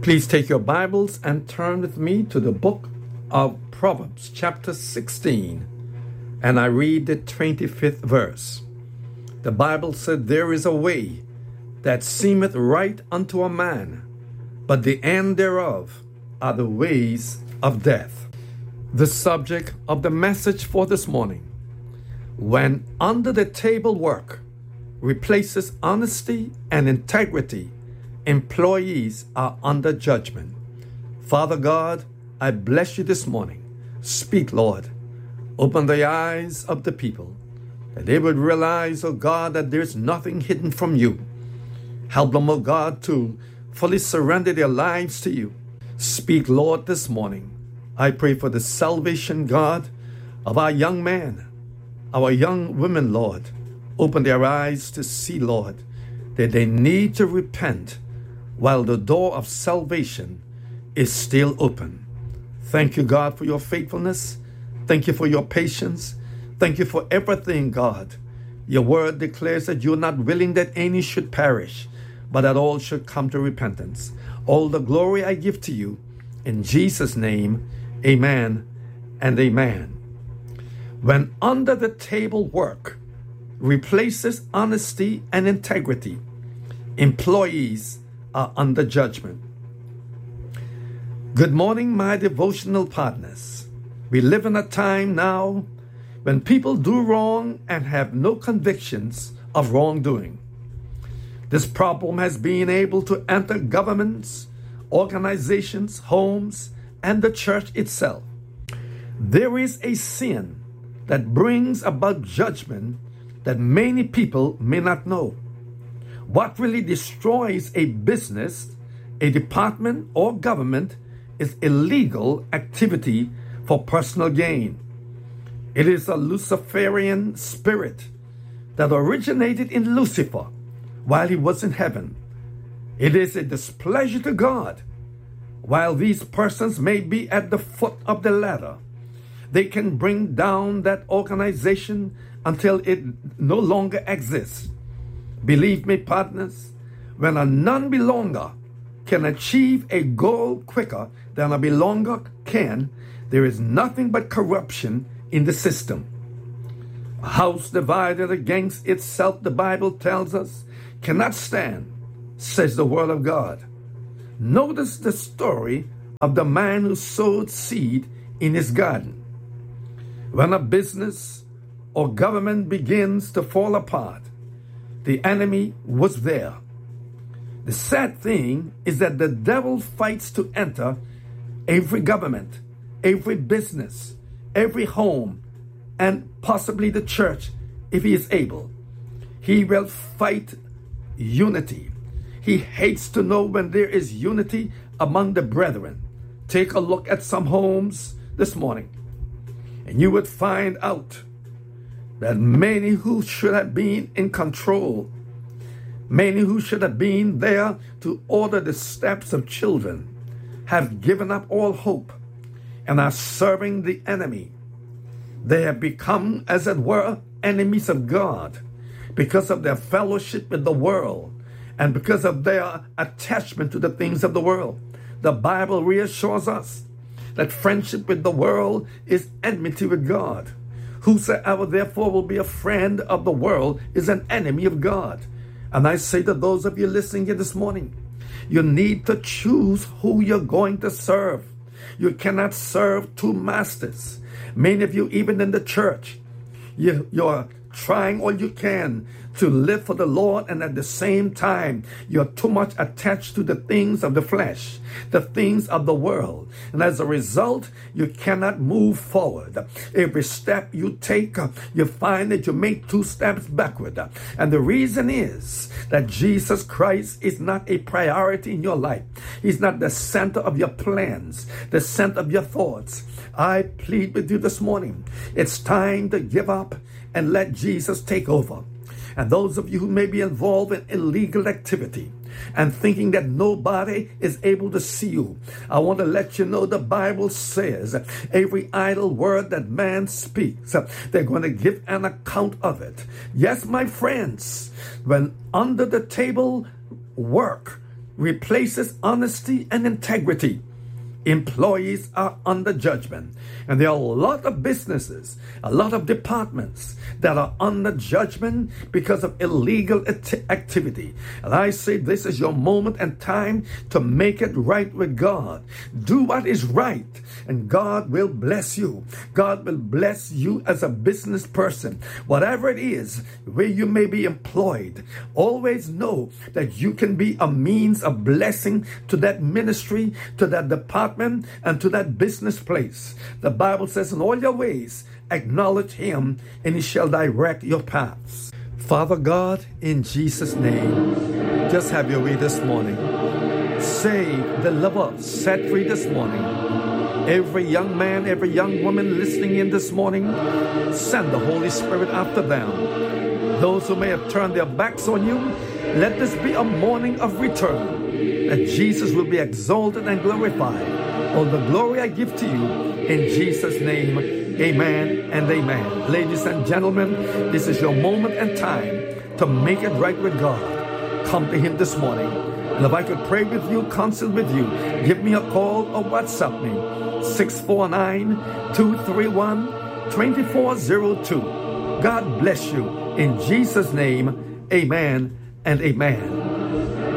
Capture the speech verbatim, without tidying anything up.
Please take your Bibles and turn with me to the book of Proverbs, chapter sixteen, and I read the twenty-fifth verse. The Bible said, "There is a way that seemeth right unto a man, but the end thereof are the ways of death." The subject of the message for this morning: when under the table work replaces honesty and integrity, employees are under judgment. Father God, I bless you this morning. Speak, Lord. Open the eyes of the people, that they would realize, oh God, that there's nothing hidden from you. Help them, oh God, to fully surrender their lives to you. Speak, Lord, this morning. I pray for the salvation, God, of our young men, our young women, Lord. Open their eyes to see, Lord, that they need to repent while the door of salvation is still open. Thank you, God, for your faithfulness. Thank you for your patience. Thank you for everything, God. Your word declares that you're not willing that any should perish, but that all should come to repentance. All the glory I give to you. In Jesus' name, amen and amen. When under the table work replaces honesty and integrity, employees are under judgment. Good morning, my devotional partners. We live in a time now when people do wrong and have no convictions of wrongdoing. This problem has been able to enter governments, organizations, homes, and the church itself. There is a sin that brings about judgment that many people may not know. What really destroys a business, a department, or government is illegal activity for personal gain. It is a Luciferian spirit that originated in Lucifer while he was in heaven. It is a displeasure to God. While these persons may be at the foot of the ladder, they can bring down that organization until it no longer exists. Believe me, partners, when a non-belonger can achieve a goal quicker than a belonger can, there is nothing but corruption in the system. A house divided against itself, the Bible tells us, cannot stand, says the word of God. Notice the story of the man who sowed seed in his garden. When a business or government begins to fall apart, the enemy was there. The sad thing is that the devil fights to enter every government, every business, every home, and possibly the church if he is able. He will fight unity. He hates to know when there is unity among the brethren. Take a look at some homes this morning, and you would find out that many who should have been in control, many who should have been there to order the steps of children, have given up all hope and are serving the enemy. They have become, as it were, enemies of God because of their fellowship with the world and because of their attachment to the things of the world. The Bible reassures us that friendship with the world is enmity with God. Whosoever therefore will be a friend of the world is an enemy of God. And I say to those of you listening here this morning, you need to choose who you're going to serve. You cannot serve two masters. Many of you, even in the church, you, you're trying all you can to live for the Lord, and at the same time, you're too much attached to the things of the flesh, the things of the world. And as a result, you cannot move forward. Every step you take, you find that you make two steps backward. And the reason is that Jesus Christ is not a priority in your life. He's not the center of your plans, the center of your thoughts. I plead with you this morning. It's time to give up and let Jesus take over. And those of you who may be involved in illegal activity and thinking that nobody is able to see you, I want to let you know the Bible says every idle word that man speaks, they're going to give an account of it. Yes, my friends, when under the table work replaces honesty and integrity. Employees are under judgment. And there are a lot of businesses, a lot of departments that are under judgment because of illegal activity. And I say this is your moment and time to make it right with God. Do what is right, and God will bless you. God will bless you as a business person. Whatever it is, where you may be employed, always know that you can be a means of blessing to that ministry, to that department, and to that business place. The Bible says, in all your ways, acknowledge him, and he shall direct your paths. Father God, in Jesus' name, just have your way this morning. Save, deliver, set free this morning. Every young man, every young woman listening in this morning, send the Holy Spirit after them. Those who may have turned their backs on you, let this be a morning of return, that Jesus will be exalted and glorified. All the glory I give to you in Jesus' name, amen and amen. Ladies and gentlemen, this is your moment and time to make it right with God. Come to him this morning. And if I could pray with you, counsel with you, give me a call or WhatsApp me, six four nine, two three one, two four zero two. God bless you. In Jesus' name, amen and amen.